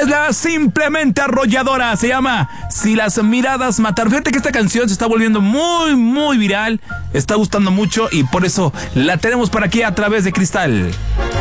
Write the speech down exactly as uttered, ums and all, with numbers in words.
es la Simplemente Arrolladora. Se llama Si las miradas mataron. Fíjate que esta canción se está volviendo muy, muy viral. Está gustando mucho y por eso la tenemos para aquí a través de Cristal.